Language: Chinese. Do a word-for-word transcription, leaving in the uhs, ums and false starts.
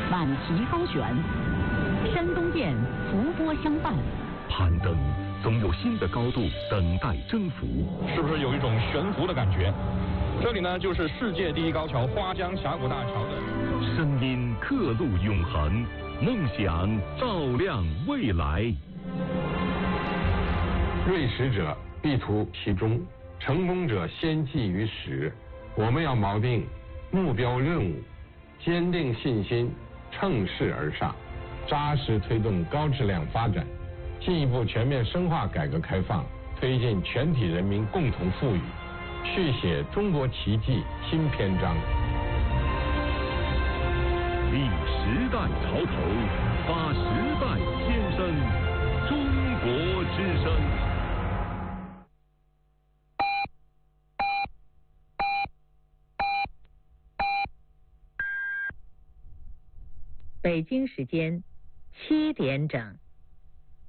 晚旗高悬，山东舰浮波相伴。 攀登总有新的高度等待征服， 是不是有一种悬浮的感觉？这里呢，就是世界第一高桥花江峡谷大桥的声音刻录永恒，梦想照亮未来。 锐识者必图其中，成功者先记于始。我们要锚定目标任务，坚定信心，乘势而上，扎实推动高质量发展，进一步全面深化改革开放，推进全体人民共同富裕，续写中国奇迹新篇章。 立时代潮头，发时代先声，中国之声。 北京时间七点整。